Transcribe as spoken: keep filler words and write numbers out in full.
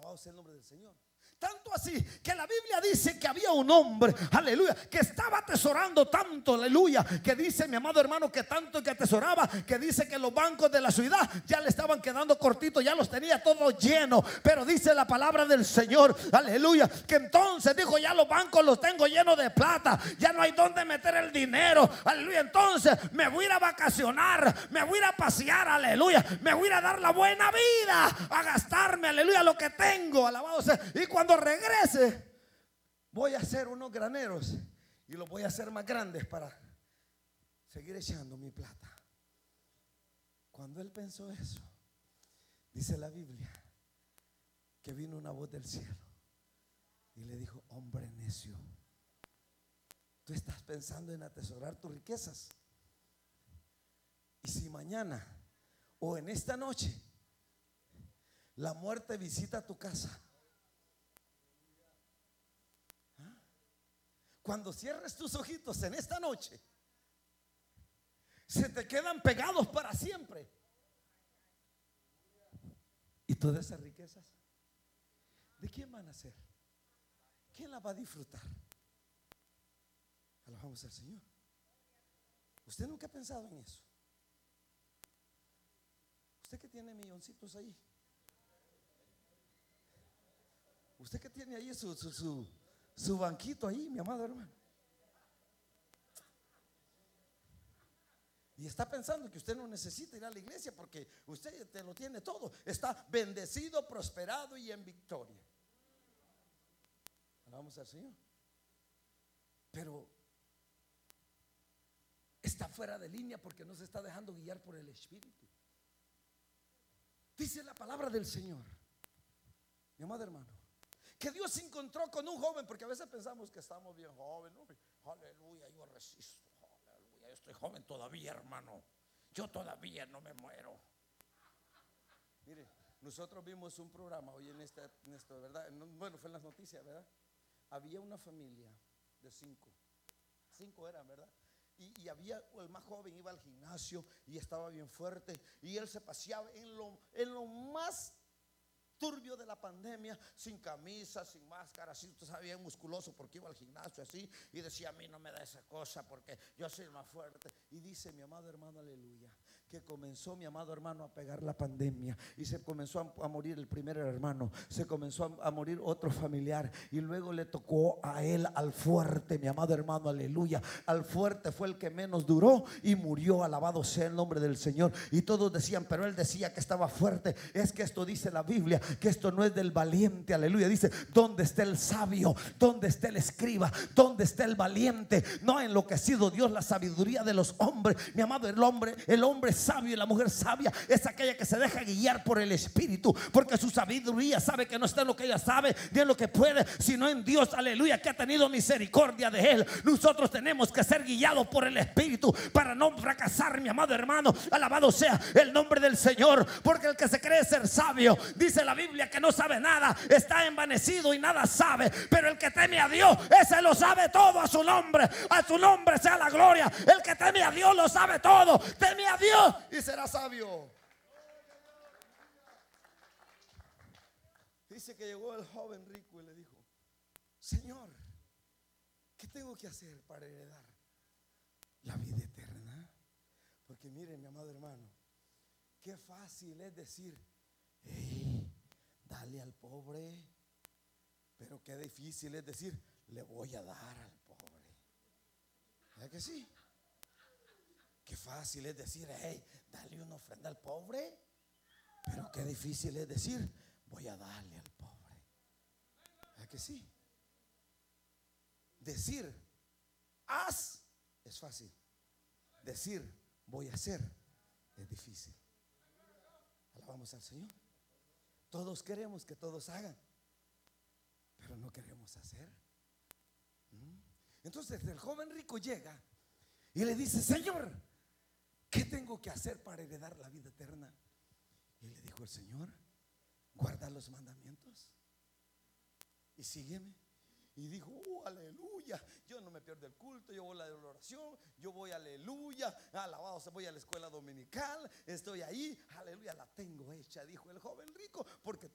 Alabado sea el nombre del Señor. Tanto así que la Biblia dice que había un hombre, aleluya, que estaba atesorando tanto, aleluya, que dice mi amado hermano que tanto que atesoraba, que dice que los bancos de la ciudad ya le estaban quedando cortitos, ya los tenía todos llenos. Pero dice la palabra del Señor, aleluya, que entonces dijo: ya los bancos los tengo llenos de plata, ya no hay dónde meter el dinero, aleluya. Entonces me voy a ir a vacacionar, me voy a ir a pasear, aleluya, me voy a ir a dar la buena vida, a gastarme, aleluya, lo que tengo, alabado sea. Y cuando Cuando regrese voy a hacer unos graneros y los voy a hacer más grandes para seguir echando mi plata. Cuando él pensó eso, dice la Biblia que vino una voz del cielo y le dijo: hombre necio, tú estás pensando en atesorar tus riquezas, y si mañana o en esta noche la muerte visita tu casa, cuando cierres tus ojitos en esta noche, se te quedan pegados para siempre. Y todas esas riquezas, ¿de quién van a ser? ¿Quién las va a disfrutar? Alabamos al Señor. ¿Usted nunca ha pensado en eso? Usted que tiene milloncitos ahí, usted que tiene ahí su, su, su Su banquito ahí, mi amado hermano, y está pensando que usted no necesita ir a la iglesia porque usted te lo tiene todo, está bendecido, prosperado y en victoria. Alabamos al Señor. Pero está fuera de línea porque no se está dejando guiar por el Espíritu. Dice la palabra del Señor, mi amado hermano, que Dios se encontró con un joven, porque a veces pensamos que estamos bien jóvenes, ¿no? Aleluya, yo resisto, aleluya, yo estoy joven todavía, hermano, yo todavía no me muero. Mire, nosotros vimos un programa hoy en esta, en esto, ¿verdad? Bueno, fue en las noticias, ¿verdad? Había una familia de cinco, cinco eran, ¿verdad? Y, y había el más joven, iba al gimnasio y estaba bien fuerte, y él se paseaba en lo, en lo más turbio de la pandemia, sin camisa, sin máscara, así, usted sabía, bien musculoso porque iba al gimnasio así, y decía: a mí no me da esa cosa porque yo soy más fuerte. Y dice mi amado hermano, aleluya, que comenzó mi amado hermano a pegar la pandemia, y se comenzó a, a morir el primer hermano, se comenzó a, a morir otro familiar, y luego le tocó a él, al fuerte, mi amado hermano, aleluya. Al fuerte fue el que menos duró y murió, alabado sea el nombre del Señor. Y todos decían, pero él decía que estaba fuerte. Es que esto dice la Biblia, que esto no es del valiente, aleluya. Dice: ¿dónde está el sabio? ¿Dónde está el escriba? ¿Dónde está el valiente? No ha enloquecido Dios la sabiduría de los hombres, mi amado. El hombre, el hombre sabio y la mujer sabia es aquella que se deja guiar por el Espíritu, porque su sabiduría sabe que no está en lo que ella sabe ni en lo que puede, sino en Dios, aleluya, que ha tenido misericordia de él. Nosotros tenemos que ser guiados por el Espíritu para no fracasar, mi amado hermano. Alabado sea el nombre del Señor, porque el que se cree ser sabio, dice la Biblia, que no sabe nada, está envanecido y nada sabe. Pero el que teme a Dios, ese lo sabe todo. A su nombre, a su nombre sea la gloria. El que teme a Dios lo sabe todo. Teme a Dios y será sabio. Dice que llegó el joven rico y le dijo: Señor, ¿qué tengo que hacer para heredar la vida eterna? Porque mire, mi amado hermano, qué fácil es decir: hey, dale al pobre. Pero qué difícil es decir: le voy a dar al pobre. ¿Verdad que sí? Qué fácil es decir: hey, dale una ofrenda al pobre. Pero qué difícil es decir: voy a darle al pobre. ¿Verdad que sí? Decir haz es fácil. Decir voy a hacer es difícil. Alabamos al Señor. Todos queremos que todos hagan, pero no queremos hacer. Entonces el joven rico llega y le dice: Señor, ¿qué tengo que hacer para heredar la vida eterna? Y le dijo el Señor: guarda los mandamientos y sígueme. Y dijo: oh, aleluya, yo no me pierdo el culto, yo voy a la oración, yo voy, aleluya, alabado sea, voy a la escuela dominical, estoy ahí, aleluya, la tengo hecha, dijo el joven rico, porque